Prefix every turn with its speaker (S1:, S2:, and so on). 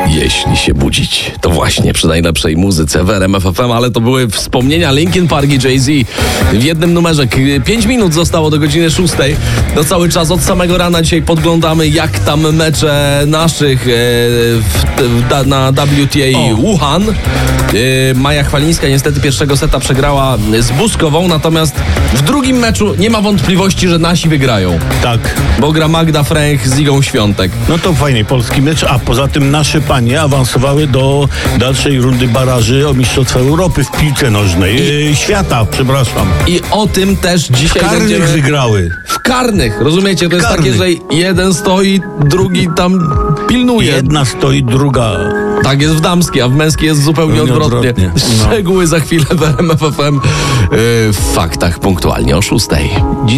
S1: Jeśli się budzić, to właśnie przy najlepszej muzyce w RMF FM, ale to były wspomnienia Linkin Park i Jay-Z w jednym numerze. 5 minut zostało do godziny 6. To cały czas od samego rana dzisiaj podglądamy, jak tam mecze naszych na WTA Wuhan. Maja Chwalińska niestety pierwszego seta przegrała z Buskową, natomiast w drugim meczu nie ma wątpliwości, że nasi wygrają.
S2: Tak.
S1: Bo gra Magda Fręch z Igą Świątek.
S2: No to fajny polski mecz, a poza tym nasze panie awansowały do dalszej rundy baraży o Mistrzostwa Europy w piłce nożnej. Świata, przepraszam.
S1: I o tym też dzisiaj
S2: Karnych wygrały.
S1: W karnych, rozumiecie? To jest
S2: Karnych.
S1: takie, że jeden stoi, drugi tam pilnuje.
S2: Jedna stoi, druga.
S1: Tak jest w damskiej, a w męskiej jest zupełnie odwrotnie.
S2: No.
S1: Szczegóły za chwilę w RMF FM. W faktach punktualnie o 6.